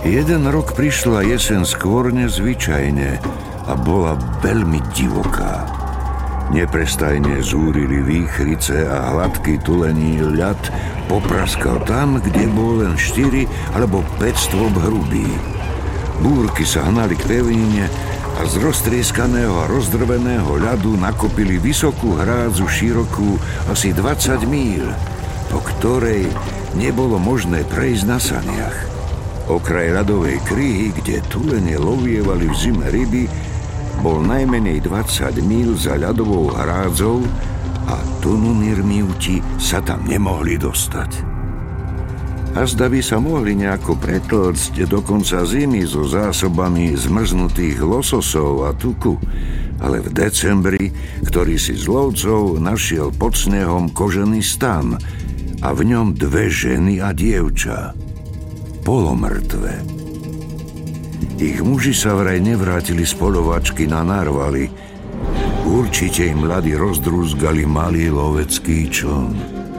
Jeden rok prišla jeseň skôr nezvyčajne a bola veľmi divoká. Neprestajne zúrili výchrice a hladký tulený ľad popraskal tam, kde bol len 4 alebo 5 stôp hrubý. Búrky sa hnali k pevnine a z roztrieskaného a rozdrveného ľadu nakopili vysokú hrádzu širokú asi 20 míľ, po ktorej nebolo možné prejsť na saniach. Okraj ľadovej kryhy, kde tulene lovievali v zime ryby, bol najmenej 20 míľ za ľadovou hrádzou a tununirmivti sa tam nemohli dostať. A zda by sa mohli nejako pretlcť do konca zimy so zásobami zmrznutých lososov a tuku, ale v decembri, ktorý si z lovcov našiel pod snehom kožený stan a v ňom 2 ženy a dievča, polomrtvé. Ich muži sa vraj nevrátili z polovačky na narvali. Určite im mladí rozdrúzgali malý lovecký čln.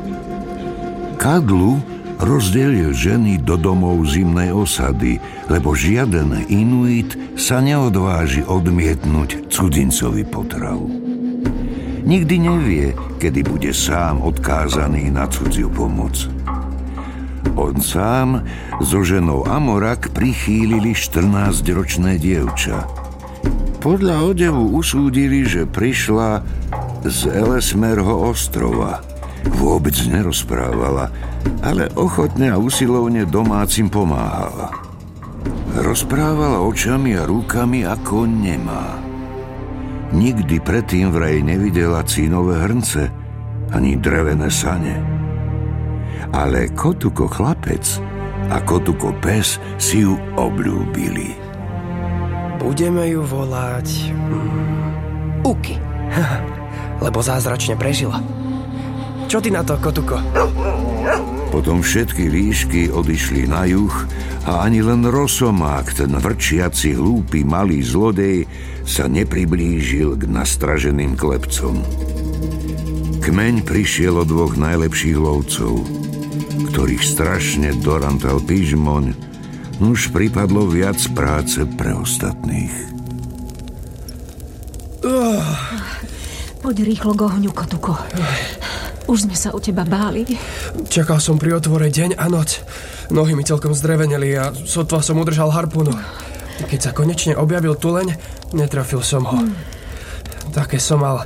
Kadlu rozdelil ženy do domov zimnej osady, lebo žiaden Inuit sa neodváži odmietnúť cudzincovi potravu. Nikdy nevie, kedy bude sám odkázaný na cudziu pomoc. On sám so ženou Amorak prichýlili 14-ročné dievča. Podľa odevu usúdili, že prišla z Ellesmerho ostrova. Vôbec nerozprávala, ale ochotne a usilovne domácim pomáhala. Rozprávala očami a rukami ako nemá. Nikdy predtým vraj nevidela cínové hrnce ani drevené sane. Ale Kotuko chlapec a Kotuko pes si ju obľúbili. Budeme ju volať Uki, lebo zázračne prežila. Čo ty na to, Kotuko? Potom všetky líšky odišli na juh a ani len Rosomák, ten vrčiaci hlúpy malý zlodej, sa nepriblížil k nastraženým klepcom. Kmeň prišiel od 2 najlepších lovcov, ktorých strašne dorantal pížmoň, nuž pripadlo viac práce pre ostatných. Poď rýchlo k ohňu, Kotuko. Už sme sa o teba báli. Čakal som pri otvore deň a noc. Nohy mi celkom zdreveneli a sotva som udržal harpúnu. Keď sa konečne objavil tuleň, netrafil som ho. Také som mal